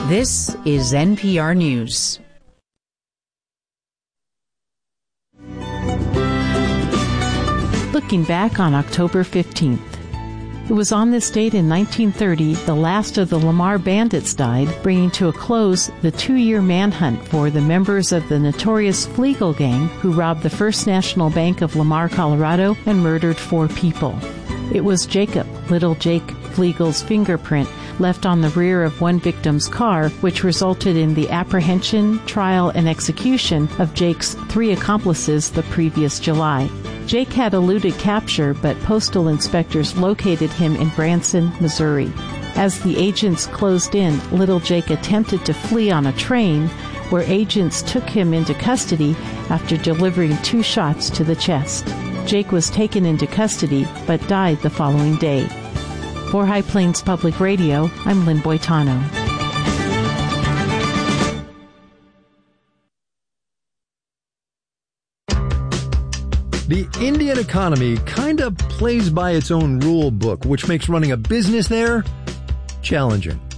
This is NPR News. Looking back on October 15th. It was on this date in 1930 the last of the Lamar Bandits died, bringing to a close the 2-year manhunt for the members of the notorious Flegel gang who robbed the First National Bank of Lamar, Colorado, and murdered 4 people. It was Jacob, Little Jake Flegel's fingerprint left on the rear of one victim's car, which resulted in the apprehension, trial, and execution of Jake's 3 accomplices the previous July. Jake had eluded capture, but postal inspectors located him in Branson, Missouri. As the agents closed in, Little Jake attempted to flee on a train, where agents took him into custody after delivering 2 shots to the chest. Jake was taken into custody, but died the following day. For High Plains Public Radio, I'm Lynn Boitano. The Indian economy kind of plays by its own rule book, which makes running a business there challenging.